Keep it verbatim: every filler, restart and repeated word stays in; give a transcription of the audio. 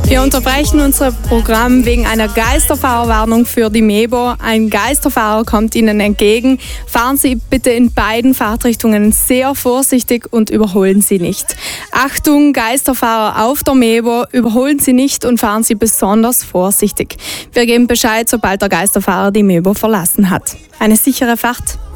Wir unterbrechen unser Programm wegen einer Geisterfahrerwarnung für die Mebo. Ein Geisterfahrer kommt Ihnen entgegen. Fahren Sie bitte in beiden Fahrtrichtungen sehr vorsichtig und überholen Sie nicht. Achtung, Geisterfahrer auf der Mebo, überholen Sie nicht und fahren Sie besonders vorsichtig. Wir geben Bescheid, sobald der Geisterfahrer die Mebo verlassen hat. Eine sichere Fahrt.